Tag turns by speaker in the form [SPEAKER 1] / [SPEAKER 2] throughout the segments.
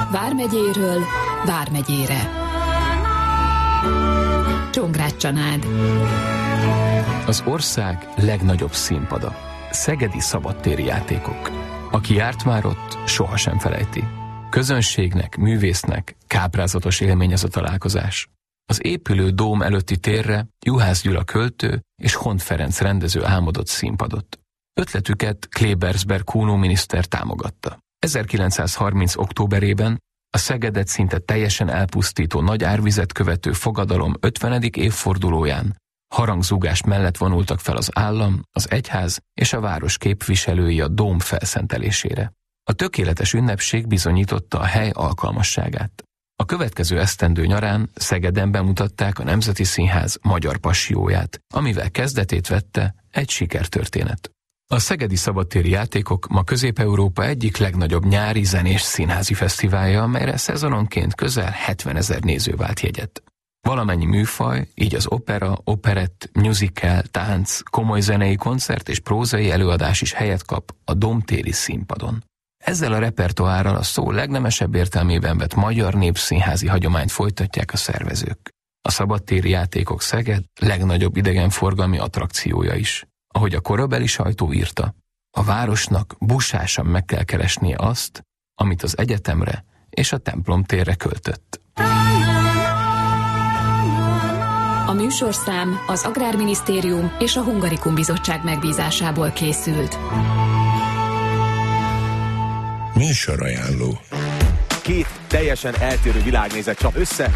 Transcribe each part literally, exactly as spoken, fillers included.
[SPEAKER 1] Vármegyéről Vármegyére. Csongrád Csanád.
[SPEAKER 2] Az ország legnagyobb színpada. Szegedi szabadtéri játékok. Aki járt már ott, sohasem felejti. Közönségnek, művésznek káprázatos élmény ez a találkozás. Az épülő dóm előtti térre Juhász Gyula költő és Hont Ferenc rendező álmodott színpadot. Ötletüket Klebersberg Kuno miniszter támogatta. ezerkilencszázharminc. októberében a Szegedet szinte teljesen elpusztító nagy árvizet követő fogadalom ötvenedik évfordulóján harangzúgás mellett vonultak fel az állam, az egyház és a város képviselői a dóm felszentelésére. A tökéletes ünnepség bizonyította a hely alkalmasságát. A következő esztendő nyarán Szegeden bemutatták a Nemzeti Színház magyar passióját, amivel kezdetét vette egy sikertörténet. A szegedi szabadtéri játékok ma Közép-Európa egyik legnagyobb nyári zenés színházi fesztiválja, amelyre szezononként közel hetvenezer néző vált jegyet. Valamennyi műfaj, így az opera, operett, musical, tánc, komoly zenei koncert és prózai előadás is helyet kap a domtéri színpadon. Ezzel a repertoárral a szó legnemesebb értelmében vett magyar népszínházi hagyományt folytatják a szervezők. A szabadtéri játékok Szeged legnagyobb idegenforgalmi attrakciója is. Ahogy a korabeli sajtó írta, a városnak busásan meg kell keresnie azt, amit az egyetemre és a templom térre költött.
[SPEAKER 1] A műsorszám az Agrárminisztérium és a Hungarikum Bizottság megbízásából készült.
[SPEAKER 3] Műsorajánló.
[SPEAKER 4] Két teljesen eltérő világnézet csap össze.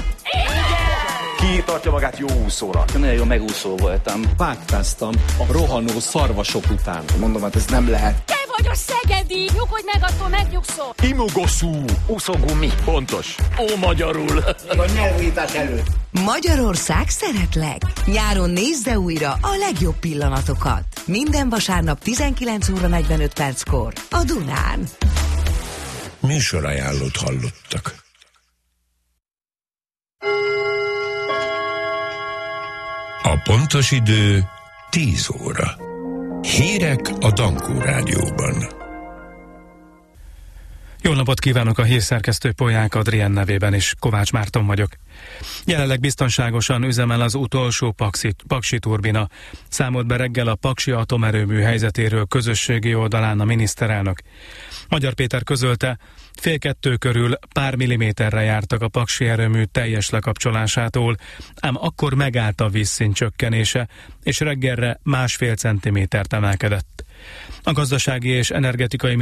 [SPEAKER 4] Ki tartja magát jó úszónak?
[SPEAKER 5] Nagyon jó megúszó voltam.
[SPEAKER 6] Páktáztam a rohanó szarvasok után.
[SPEAKER 3] Mondom, hát ez nem lehet.
[SPEAKER 7] Te vagy a szegedi! Nyugodj meg, attól megnyugszol!
[SPEAKER 4] Imogoszú! Úszógumi! Pontos! Ó, magyarul!
[SPEAKER 3] A nyelvítás előtt.
[SPEAKER 8] Magyarország szeretlek! Nyáron nézze újra a legjobb pillanatokat. Minden vasárnap tizenkilenc óra negyvenöt perckor a Dunán.
[SPEAKER 3] Műsorajánlót hallottak. A pontos idő tíz óra. Hírek a Dankó Rádióban.
[SPEAKER 9] Jó napot kívánok, a hírszerkesztő Polyák Adrien nevében is, Kovács Márton vagyok. Jelenleg biztonságosan üzemel az utolsó Paksi, Paksi turbina. Számolt be reggel a Paksi atomerőmű helyzetéről közösségi oldalán a miniszterelnök. Magyar Péter közölte, fél kettő körül pár milliméterre jártak a Paksi erőmű teljes lekapcsolásától, ám akkor megállt a vízszint csökkenése, és reggelre másfél centimétert emelkedett. A gazdasági és energetikai